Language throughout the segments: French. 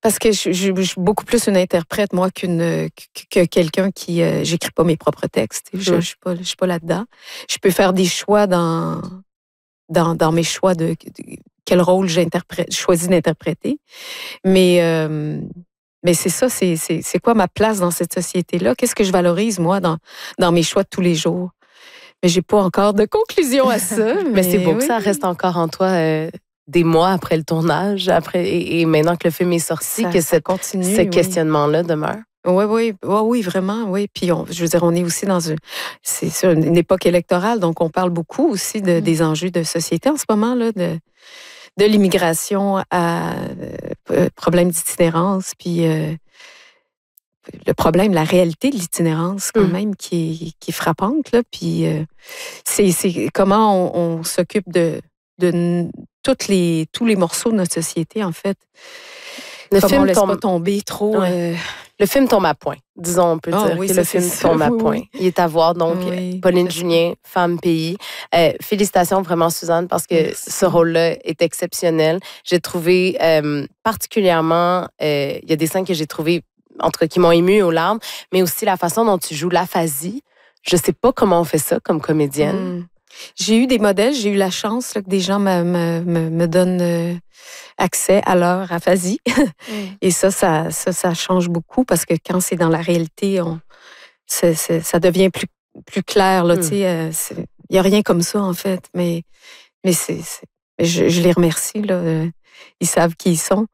Parce que je suis beaucoup plus une interprète, moi, que quelqu'un qui... j'écris pas mes propres textes. Je suis pas là-dedans. Je peux faire des choix dans mes choix de quel rôle je choisis d'interpréter. Mais c'est ça, c'est quoi ma place dans cette société-là? Qu'est-ce que je valorise, moi, dans mes choix de tous les jours? Mais j'ai pas encore de conclusion à ça. Mais c'est beau que ça reste encore en toi des mois après le tournage, et maintenant que le film est sorti, que ça continue, ce questionnement-là demeure. Oui, vraiment, oui. Puis, je veux dire, on est aussi c'est sur une époque électorale, donc on parle beaucoup aussi des enjeux de société en ce moment, là, de l'immigration à problème d'itinérance, puis le problème, la réalité de l'itinérance quand même qui est frappante, là. Puis c'est comment on s'occupe de tous les morceaux de notre société, en fait. On laisse pas tomber trop. Le film tombe à point. Disons, on peut dire que le film tombe à point. Il est à voir, donc, Pauline Junien, Femme Pays. Félicitations vraiment, Suzanne, parce que ce rôle-là est exceptionnel. J'ai trouvé particulièrement... Il y a des scènes que j'ai trouvées, qui m'ont émue aux larmes, mais aussi la façon dont tu joues l'aphasie. Je sais pas comment on fait ça comme comédienne. J'ai eu des modèles, j'ai eu la chance là, que des gens me donnent accès à leur aphasie. Et ça change beaucoup parce que quand c'est dans la réalité, ça devient plus clair. Il n'y a rien comme ça, en fait. Mais je les remercie. Là, ils savent qui ils sont.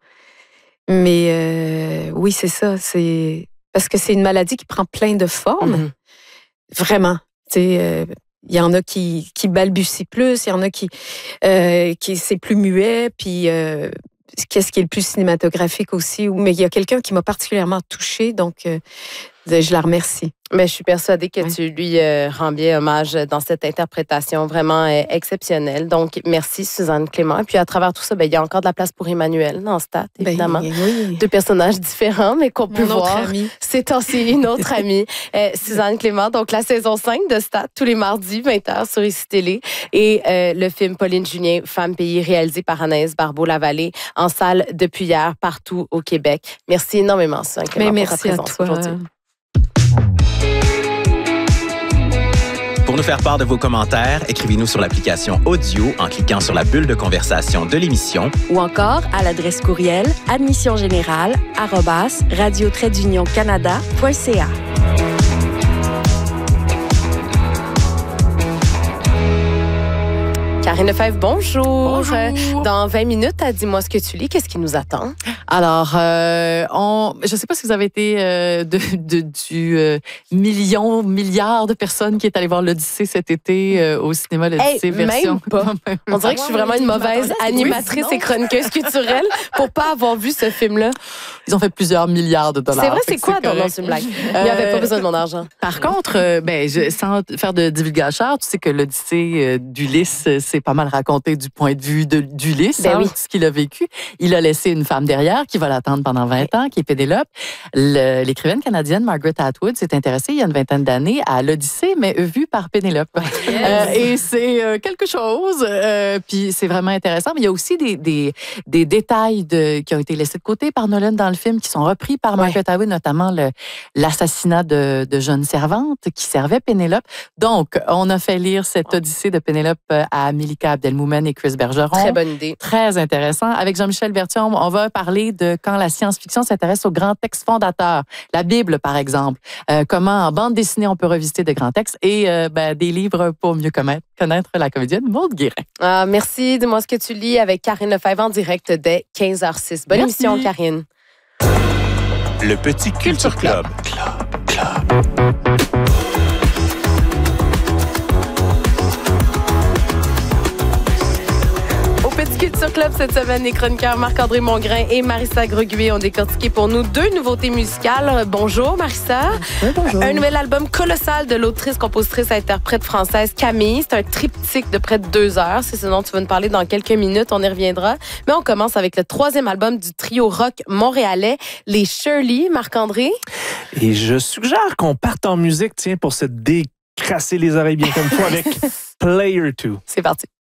Mais oui, c'est ça. C'est parce que c'est une maladie qui prend plein de formes. Vraiment. Il y en a qui balbutient plus, il y en a qui c'est plus muet, puis qu'est-ce qui est le plus cinématographique aussi. Mais il y a quelqu'un qui m'a particulièrement touchée, donc je la remercie. Mais je suis persuadée que tu lui rends bien hommage dans cette interprétation vraiment exceptionnelle. Donc, merci Suzanne Clément. Et puis, à travers tout ça, il y a encore de la place pour Emmanuel dans Stat, évidemment. Deux personnages différents, mais qu'on peut voir. C'est aussi une autre amie. Suzanne Clément, donc la saison 5 de Stat, tous les mardis, 20h sur ICI Télé. Et le film Pauline Junien, Femme Pays, réalisé par Anaïs Barbeau-Lavallée, en salle depuis hier, partout au Québec. Merci énormément, Suzanne Clément, pour ta présence aujourd'hui. Pour nous faire part de vos commentaires, écrivez-nous sur l'application Audio en cliquant sur la bulle de conversation de l'émission ou encore à l'adresse courriel admissiongénérale@radio-canada.ca. Karine Lefebvre, bonjour. Bonjour. Dans 20 minutes, à Dis-moi ce que tu lis. Qu'est-ce qui nous attend? Alors, je ne sais pas si vous avez été du milliard de personnes qui est allé voir l'Odyssée cet été au cinéma, l'Odyssée version. Même pas. On dirait que je suis vraiment une mauvaise animatrice et chroniqueuse culturelle pour pas avoir vu ce film-là. Ils ont fait plusieurs milliards de dollars. C'est vrai, c'est quoi dans une blague? Il n'y avait pas besoin de mon argent. Par contre, sans faire de divulgateur, tu sais que l'Odyssée d'Ulysse, c'est pas mal raconté du point de vue d'Ulysse, ce qu'il a vécu. Il a laissé une femme derrière qui va l'attendre pendant 20 ans, qui est Pénélope. L'écrivaine canadienne Margaret Atwood s'est intéressée il y a une vingtaine d'années à l'Odyssée, mais vue par Pénélope. Et c'est quelque chose. Puis c'est vraiment intéressant. Mais il y a aussi des détails qui ont été laissés de côté par Nolan dans le film, qui sont repris par Margaret Atwood, notamment l'assassinat de jeunes servantes qui servaient Pénélope. Donc, on a fait lire cette Odyssée de Pénélope à Milika Abdelmoumen et Chris Bergeron. Très bonne idée. Très intéressant. Avec Jean-Michel Berthiaume, on va parler de quand la science-fiction s'intéresse aux grands textes fondateurs. La Bible, par exemple. Comment, en bande dessinée, on peut revisiter de grands textes et des livres pour mieux connaître la comédienne Maude Guérin. Merci. Dis-moi ce que tu lis avec Karine Lefebvre en direct dès 15h06. Bonne émission, Karine. Le Petit Culture Club. Culture Club cette semaine, les chroniqueurs Marc-André Mongrain et Marissa Greguet ont décortiqué pour nous 2 nouveautés musicales. Bonjour Marissa. Oui, bonjour. Un nouvel album colossal de l'autrice, compositrice, interprète française Camille. C'est un triptyque de près de 2 heures. C'est ce dont tu vas nous parler dans quelques minutes. On y reviendra. Mais on commence avec le 3e album du trio rock montréalais, les Shirley. Marc-André. Et je suggère qu'on parte en musique, pour se décrasser les oreilles bien comme il faut avec Player 2. C'est parti.